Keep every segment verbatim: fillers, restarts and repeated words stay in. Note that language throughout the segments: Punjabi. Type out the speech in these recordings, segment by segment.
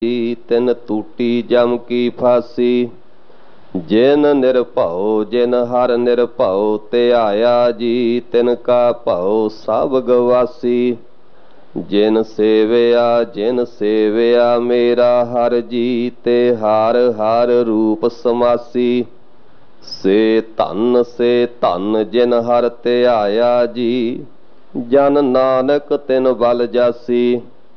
ਤਿਨ ਟੂਟੀ ਜਮ ਕੀ ਫਾਸੀ। ਜਿਨ ਨਿਰਭਉ ਜਿਨ ਹਰ ਨਿਰਭਉ ਧਿਆਇਆ ਜੀ, ਤਿਨ ਕਾ ਭਉ ਸਭ ਗਵਾਸੀ। ਜਿਨ ਸੇਵਿਆ ਜਿਨ ਸੇਵਿਆ ਮੇਰਾ ਹਰ ਜੀ, ਤੇ ਹਰ ਹਰ ਰੂਪ ਸਮਾਸੀ। ਸੇ ਧਨ ਸੇ ਧਨ ਜਿਨ ਹਰ ਧਿਆਇਆ ਜੀ, ਜਨ ਨਾਨਕ ਤਿਨ ਬਲ ਜਾਸੀ।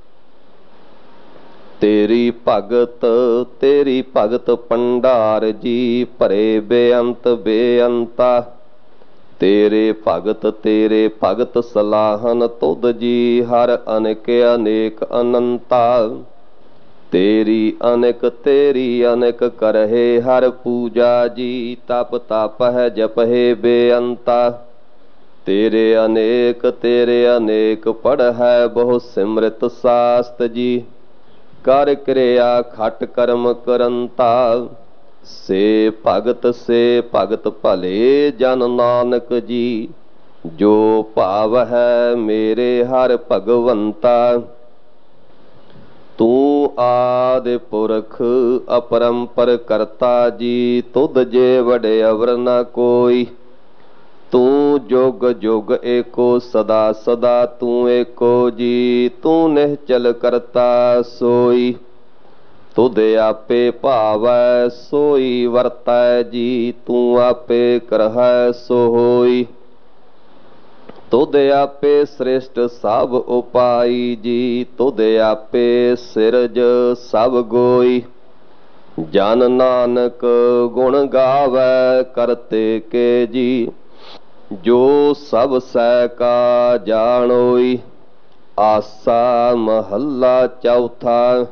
ਤੇਰੀ ਭਗਤ ਤੇਰੀ ਭਗਤ ਭੰਡਾਰ ਜੀ, ਭਰੇ ਬੇਅੰਤ ਬੇਅੰਤਾ। ਤੇਰੇ ਭਗਤ ਤੇਰੇ ਭਗਤ ਸਲਾਹਨ ਤੁਧ ਜੀ, ਹਰ ਅਨੇਕ ਅਨੇਕ ਅਨੰਤਾ। ਤੇਰੀ ਅਨੇਕ ਤੇਰੀ ਅਨੇਕ ਕਰਹਿ ਹਰ ਪੂਜਾ ਜੀ, ਤਪ ਤਪ ਹੈ ਜਪਹਿ ਬੇਅੰਤਾ। ਤੇਰੇ ਅਨੇਕ ਤੇਰੇ ਅਨੇਕ ਪੜ੍ਹੈ ਬਹੁ ਸਿਮਰਤ ਸਾਸਤ ਜੀ, ਕਰ ਕਿਰਿਆ ਖਟ ਕਰਮ ਕਰੰਤਾ। ਸੇ ਭਗਤ ਸੇ ਭਗਤ ਭਲੇ ਜਨ ਨਾਨਕ ਜੀ, ਜੋ ਭਾਵ ਹੈ ਮੇਰੇ ਹਰ ਭਗਵੰਤਾ। ਤੂੰ ਆਦਿ ਪੁਰਖ ਅਪਰੰਪਰ ਕਰਤਾ ਜੀ, ਤੁਧ ਜੇ ਵਡਿ ਅਵਰ ਨ ਕੋਈ। ਤੂੰ ਜੁਗ ਜੁਗ ਏਕੋ ਸਦਾ ਸਦਾ ਤੂੰ ਏਕੋ ਜੀ, ਤੂੰ ਨਿਹਚਲ ਕਰਤਾ ਸੋਈ। ਤੁਧ ਆਪੇ ਭਾਵੈ ਸੋਈ ਵਰਤੈ ਜੀ, ਤੂੰ ਆਪੇ ਕਰਹਿ ਸੋ ਹੋਈ। ਤੁਧ ਆਪੇ ਸ੍ਰਿਸ਼ਟ ਸਭ ਉਪਾਈ ਜੀ, ਤੁਧ ਆਪੇ ਸਿਰਜ ਸਭ ਗੋਈ। ਜਨ ਨਾਨਕ ਗੁਣ ਗਾਵੈ ਕਰਤੇ ਕੇ ਜੀ, ਜੋ ਸਭ ਸਹਿ ਕਾ ਜਾਣੋਈ। ਆਸਾ ਮਹੱਲਾ ਚੌਥਾ।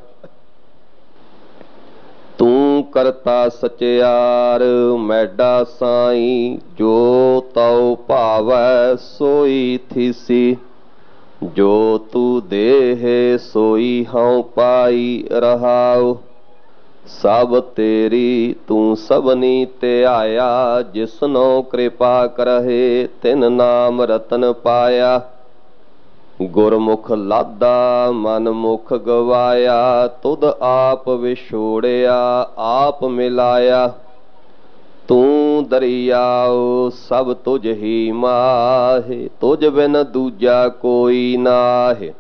ਤੂੰ ਕਰਤਾ ਸਚਿਆਰ ਮੈਡਾ ਸਾਈ, ਜੋ ਤਉ ਭਾਵੈ ਸੋਈ ਥੀਸੀ। ਜੋ ਤੂੰ ਦੇਹ ਸੋਈ ਹਉ ਪਾਈ ਰਹਾਉ। ਸਭ ਤੇਰੀ ਤੂੰ ਸਭਨੀ ਧਿਆਇਆ, ਜਿਸਨੋ ਕਿਰਪਾ ਕਰਹਿ ਤਿਨ ਨਾਮ ਰਤਨ ਪਾਇਆ। ਗੁਰਮੁਖ ਲਾਦਾ ਮਨ ਮੁਖ ਗਵਾਇਆ, ਤੁਧ ਆਪ ਵਿਛੋੜਿਆ ਆਪ ਮਿਲਾਇਆ। ਤੂੰ ਦਰਿਆਉ ਸਭ ਤੁਝ ਹੀ ਮਾਹਿ, ਤੁਝ ਬਿਨ ਦੂਜਾ ਕੋਈ ਨਾਹਿ।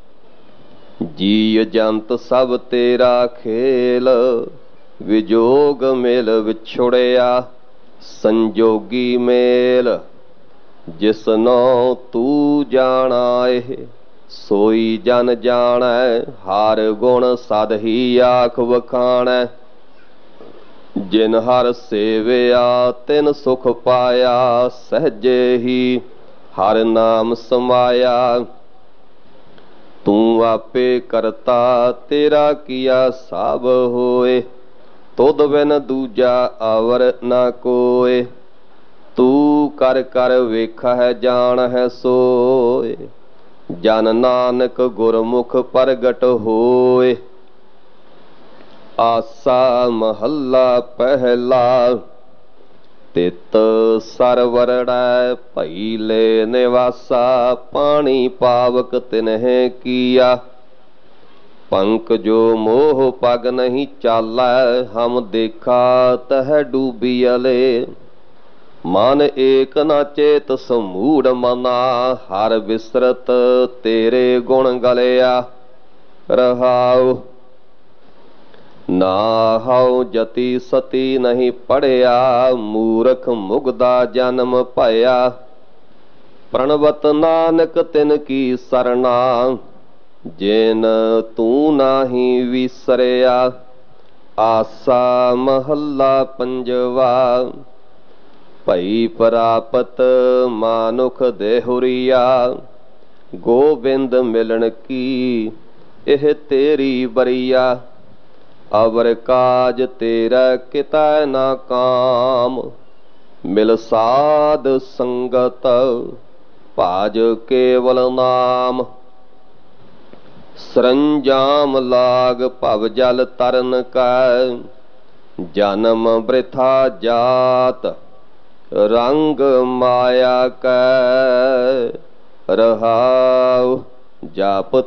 ਜੀ ਜੰਤ ਸਭ ਤੇਰਾ ਖੇਲ, ਵਿਜੋਗ ਮਿਲ ਵਿਛੁੜਿਆ ਸੰਜੋਗੀ ਮੇਲ। ਜਿਸਨੋ ਤੂੰ ਜਾਣਾਏ ਸੋਈ ਜਨ ਜਾਣੈ, ਹਰ ਗੁਣ ਸਦ ਹੀ ਆਖ ਵਖਾਣੈ। ਜਿਨ ਹਰ ਸੇਵਿਆ ਤਿਨ ਸੁਖ ਪਾਇਆ, ਸਹਿਜੇ ਹੀ ਹਰ ਨਾਮ ਸਮਾਇਆ। ਤੂੰ ਆਪੇ ਕਰਤਾ ਤੇਰਾ ਕੀਆ ਸਭ ਹੋਏ, ਤੁਧ ਬਿਨ ਦੂਜਾ ਅਵਰ ਨ ਕੋਇ। ਤੂੰ ਕਰ ਕਰ ਵੇਖਹਿ ਜਾਣਹਿ ਸੋਇ, ਜਨ ਨਾਨਕ ਗੁਰਮੁਖ ਪ੍ਰਗਟ ਹੋਇ। ਆਸਾ ਮਹੱਲਾ ਪਹਿਲਾ। ਤਿਤ ਸਰਵਰੜੈ ਭਈ ਲੈ ਨਿਵਾਸਾ, ਪਾਣੀ ਪਾਵਕ ਤਿਨਹਿ ਕੀਆ। ਪੰਕ ਜੋ ਮੋਹ ਪਗ ਨਹੀਂ ਚਾਲੈ, ਹਮ ਦੇਖਾ ਤਹ ਡੂਬੀਅਲੇ। ਮਨ ਏਕ ਨ ਚੇਤ ਸਮੂੜ ਮਨਾ, ਹਰ ਬਿਸਰਤ ਤੇਰੇ ਗੁਣ ਗਲਿਆ ਰਹਾਉ। ਨਾਹਉ ਜਤੀ ਸਤੀ ਨਹੀਂ ਪੜਿਆ, ਮੂਰਖ ਮੁਗਦਾ ਜਨਮ ਭਇਆ। ਪ੍ਰਣਵਤ ਨਾਨਕ ਤਿਨ ਕੀ ਸਰਣਾ, ਜਿਨ ਤੂੰ ਨਾਹੀ ਵਿਸਰਿਆ। ਆਸਾ ਮਹੱਲਾ ਪੰਜਵਾ। ਭਈ ਪ੍ਰਾਪਤ ਮਾਨੁਖ ਦੇਹੁਰੀਆ, ਗੋਬਿੰਦ ਮਿਲਣ ਕੀ ਇਹ ਤੇਰੀ ਬਰੀਆ। ਅਵਰ ਕਾਜ ਤੇਰਾ ਕਿਤੈ ਨਾ ਕਾਮ, ਮਿਲ ਸਾਧ ਸੰਗਤ ਭਾਜ ਕੇਵਲ ਨਾਮ। ਸਰੰਜਾਮ ਲਾਗ ਭਵ ਜਲ ਤਰਨ ਕੈ, ਜਨਮ ਬ੍ਰਿਥਾ ਜਾਤ ਰੰਗ ਮਾਇਆ ਕੈ। ਰਹਾਉ ਜਪ